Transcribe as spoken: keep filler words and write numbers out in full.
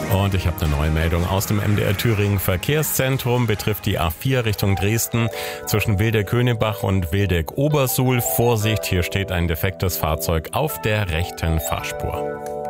Und ich habe eine neue Meldung aus dem M D R Thüringen Verkehrszentrum, betrifft die A vier Richtung Dresden zwischen Wildeck-Höhnebach und Wildeck-Obersuhl. Vorsicht, hier steht ein defektes Fahrzeug auf der rechten Fahrspur.